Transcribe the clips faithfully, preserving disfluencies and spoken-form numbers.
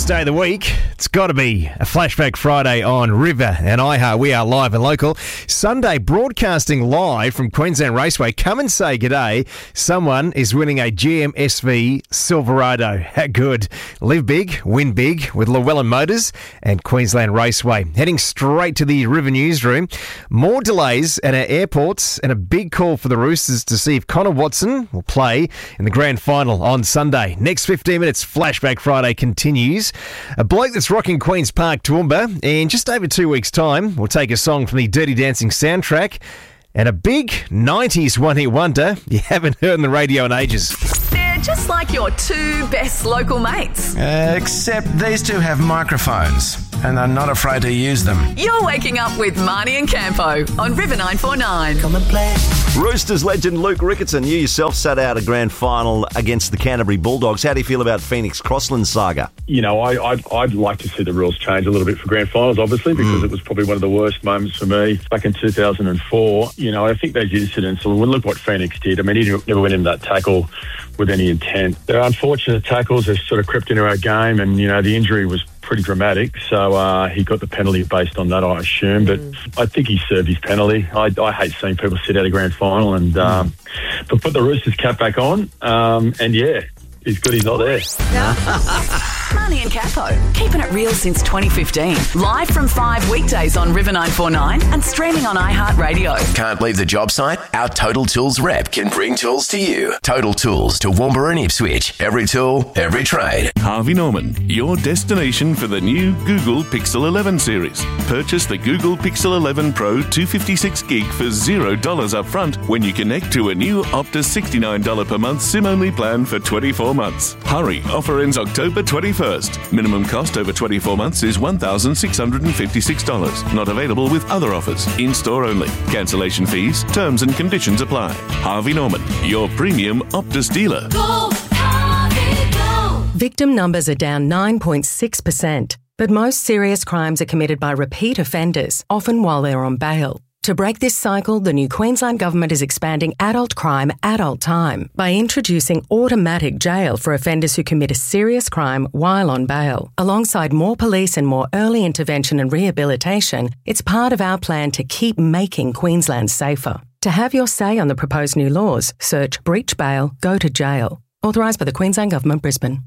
day of the week. It's got to be a Flashback Friday on River and iHeart. We are live and local. Sunday, broadcasting live from Queensland Raceway. Come and say g'day. Someone is winning a G M S V Silverado. How good. Live big, win big with Llewellyn Motors and Queensland Raceway. Heading straight to the River newsroom. More delays at our airports and a big call for the Roosters to see if Connor Watson will play in the grand final on Sunday. Next fifteen minutes, Flashback Friday continues. A bloke that's rocking Queen's Park Toowoomba. In just over two weeks' time, we'll take a song from the Dirty Dancing soundtrack and a big nineties one-hit wonder you haven't heard on the radio in ages. They're just like your two best local mates. Uh, except these two have microphones and are not afraid to use them. You're waking up with Marnie and Campo on River nine four nine. Come and play. Roosters legend Luke Ricketson, you yourself sat out a grand final against the Canterbury Bulldogs. How do you feel about Phoenix Crossland saga? You know, I, I'd, I'd like to see the rules change a little bit for grand finals, obviously, because mm. it was probably one of the worst moments for me back in two thousand four. You know, I think those incidents, well, look what Phoenix did. I mean, he never went into that tackle with any intent. They're unfortunate tackles. They've sort of crept into our game, and, you know, the injury was pretty dramatic, so uh, he got the penalty based on that, I assume. But mm. I think he served his penalty. I, I hate seeing people sit out a grand final, and um, but put the Roosters cap back on, um, and yeah, he's good he's not there. Marnie and Capo, keeping it real since twenty fifteen. Live from five weekdays on River nine four nine and streaming on iHeartRadio. Can't leave the job site? Our Total Tools rep can bring tools to you. Total Tools, Toowoomba and Ipswich. Every tool, every trade. Harvey Norman, your destination for the new Google Pixel eleven series. Purchase the Google Pixel eleven Pro two fifty-six gig for zero dollars up front when you connect to a new Optus sixty-nine dollars per month SIM-only plan for twenty-four months. Hurry, offer ends October twenty-first. Minimum cost over twenty-four months is one thousand six hundred fifty-six dollars. Not available with other offers. In-store only. Cancellation fees, terms and conditions apply. Harvey Norman, your premium Optus dealer. Go, Harvey, go. Victim numbers are down nine point six percent, but most serious crimes are committed by repeat offenders, often while they're on bail. To break this cycle, the new Queensland Government is expanding adult crime, adult time by introducing automatic jail for offenders who commit a serious crime while on bail. Alongside more police and more early intervention and rehabilitation, it's part of our plan to keep making Queensland safer. To have your say on the proposed new laws, search Breach Bail, Go to Jail. Authorised by the Queensland Government, Brisbane.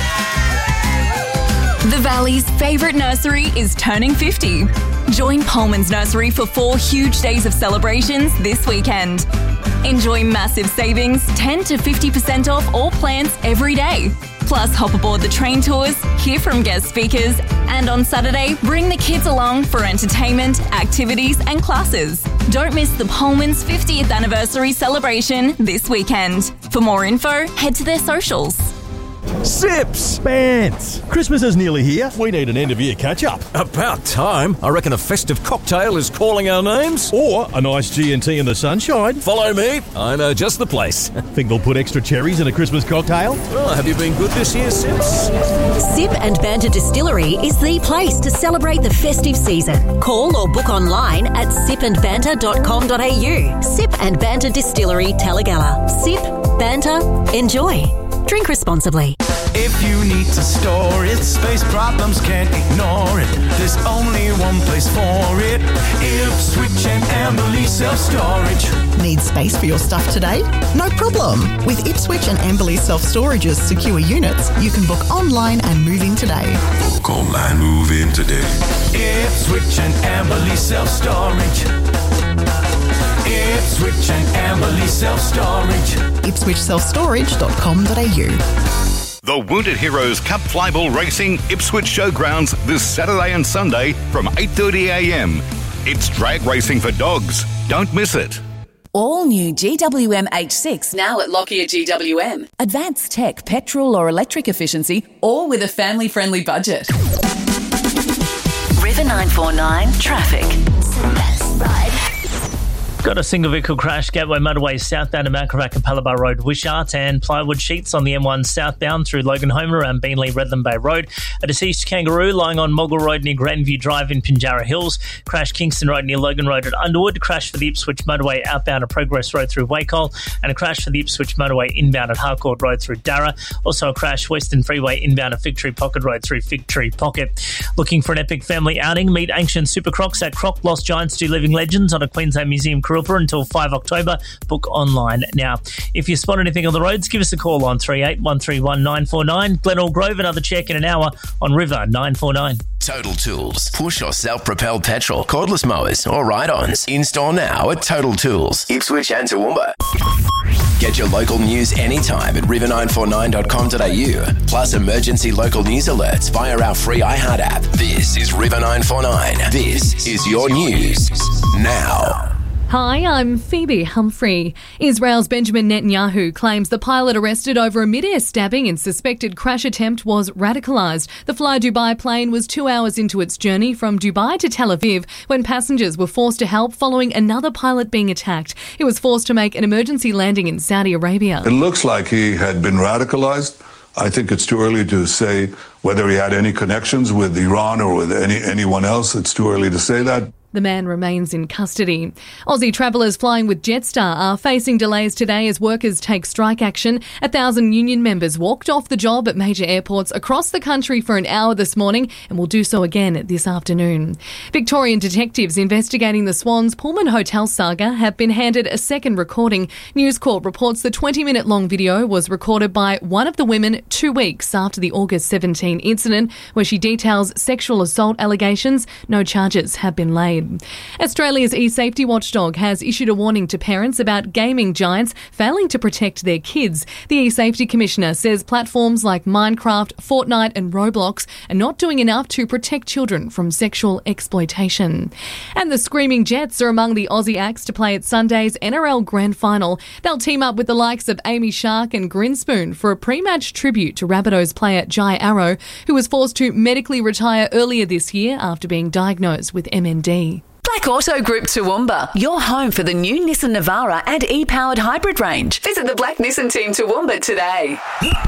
The Valley's favourite nursery is turning fifty. Join Pullman's Nursery for four huge days of celebrations this weekend. Enjoy massive savings, ten to fifty percent off all plants every day. Plus, hop aboard the train tours, hear from guest speakers, and on Saturday, bring the kids along for entertainment, activities and classes. Don't miss the Pullman's fiftieth anniversary celebration this weekend. For more info, head to their socials. Sips! Pants! Christmas is nearly here. We need an end-of-year catch-up. About time. I reckon a festive cocktail is calling our names. Or a nice G and T in the sunshine. Follow me. I know just the place. Think they'll put extra cherries in a Christmas cocktail? Well, have you been good this year, Sips? Sip and Banter Distillery is the place to celebrate the festive season. Call or book online at sip and banter dot com dot a u. Sip and Banter Distillery, Talagalla. Sip, banter, enjoy. Drink responsibly. If you need to store it, space problems can't ignore it. There's only one place for it. Ipswich and Amberley Self-Storage. Need space for your stuff today? No problem. With Ipswich and Amberley Self-Storage's secure units, you can book online and move in today. Book online, move in today. Ipswich and Amberley Self-Storage. Ipswich and Amberley Self-Storage. ipswich self storage dot com dot a u. The Wounded Heroes Cup Flyball Racing Ipswich Showgrounds this Saturday and Sunday from eight thirty a m. It's drag racing for dogs. Don't miss it. All new G W M H six now at Lockyer G W M. Advanced tech, petrol or electric efficiency, all with a family-friendly budget. River nine four nine Traffic. Best ride. Got a single vehicle crash, Gateway Motorway southbound to Mount Carvaca, Palabar Road, Wishart, and plywood sheets on the M one southbound through Logan Home around Beanley, Redland Bay Road. A deceased kangaroo lying on Mogul Road near Grandview Drive in Pinjarra Hills. Crash Kingston Road near Logan Road at Underwood. Crash for the Ipswich Motorway outbound at Progress Road through Wacol. And a crash for the Ipswich Motorway inbound at Harcourt Road through Darra. Also a crash Western Freeway inbound at Fig Tree Pocket Road through Fig Tree Pocket. Looking for an epic family outing? Meet ancient super crocs at Croc Lost Giants to Living Legends on a Queensland Museum Kooropara until five October. Book online now. If you spot anything on the roads, give us a call on three eight one three one nine four nine. Glenelg Grove, another check in an hour on River nine four nine. Total Tools. Push or self-propelled petrol, cordless mowers or ride-ons. Install now at Total Tools, Ipswich and Toowoomba. Get your local news anytime at river nine four nine dot com dot a u. Plus emergency local news alerts via our free iHeart app. This is River nine four nine. This is your news now. Hi, I'm Phoebe Humphrey. Israel's Benjamin Netanyahu claims the pilot arrested over a mid-air stabbing and suspected crash attempt was radicalised. The Fly Dubai plane was two hours into its journey from Dubai to Tel Aviv when passengers were forced to help following another pilot being attacked. He was forced to make an emergency landing in Saudi Arabia. It looks like he had been radicalised. I think it's too early to say whether he had any connections with Iran or with any anyone else. It's too early to say that. The man remains in custody. Aussie travellers flying with Jetstar are facing delays today as workers take strike action. A thousand union members walked off the job at major airports across the country for an hour this morning and will do so again this afternoon. Victorian detectives investigating the Swans Pullman Hotel saga have been handed a second recording. News Corp reports the twenty-minute long video was recorded by one of the women two weeks after the August seventeenth incident, where she details sexual assault allegations. No charges have been laid. Australia's e-safety watchdog has issued a warning to parents about gaming giants failing to protect their kids. The e-safety commissioner says platforms like Minecraft, Fortnite and Roblox are not doing enough to protect children from sexual exploitation. And the Screaming Jets are among the Aussie acts to play at Sunday's N R L Grand Final. They'll team up with the likes of Amy Shark and Grinspoon for a pre-match tribute to Rabbitohs player Jai Arrow, who was forced to medically retire earlier this year after being diagnosed with M N D. Black Auto Group Toowoomba, your home for the new Nissan Navara and e-powered hybrid range. Visit the Black Nissan team Toowoomba today.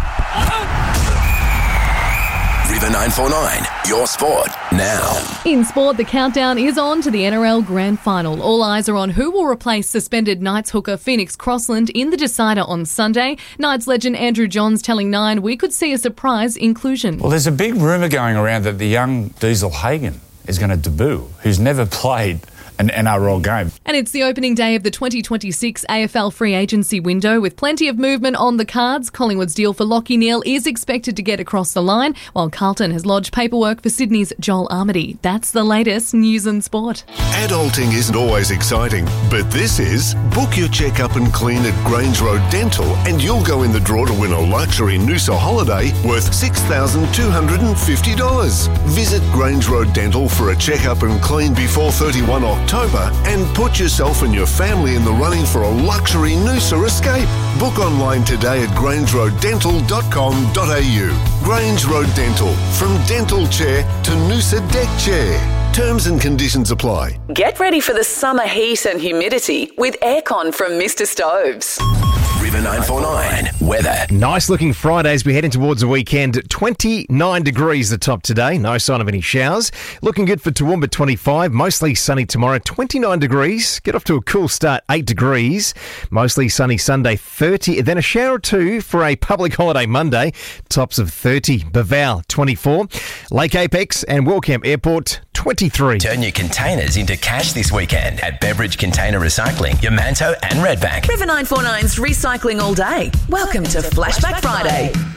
River nine four nine, your sport now. In sport, the countdown is on to the N R L Grand Final. All eyes are on who will replace suspended Knights hooker Phoenix Crossland in the decider on Sunday. Knights legend Andrew Johns telling Nine we could see a surprise inclusion. Well, there's a big rumour going around that the young Diesel Hagen is going to debut, who's never played an N R L game. And it's the opening day of the twenty twenty-six A F L free agency window with plenty of movement on the cards. Collingwood's deal for Lachie Neale is expected to get across the line, while Carlton has lodged paperwork for Sydney's Joel Armady. That's the latest news and sport. Adulting isn't always exciting, but this is. Book your checkup and clean at Grange Road Dental and you'll go in the draw to win a luxury Noosa holiday worth six thousand two hundred fifty dollars. Visit Grange Road Dental for a checkup and clean before thirty-first October and put yourself and your family in the running for a luxury Noosa escape. Book online today at grange road dental dot com dot a u. Grange Road Dental, from dental chair to Noosa deck chair. Terms and conditions apply. Get ready for the summer heat and humidity with aircon from Mister Stoves. River nine four nine, weather. Nice looking Friday as we head in towards the weekend. twenty-nine degrees the top today. No sign of any showers. Looking good for Toowoomba, twenty-five. Mostly sunny tomorrow, twenty-nine degrees. Get off to a cool start, eight degrees. Mostly sunny Sunday, thirty. Then a shower or two for a public holiday Monday. Tops of thirty. Baval, twenty-four. Lake Apex and Wellcamp Airport, twenty-three. Turn your containers into cash this weekend at Beveridge Container Recycling, Yamanto and Redbank. River nine four nine's recycling all day. Welcome to Flashback Friday.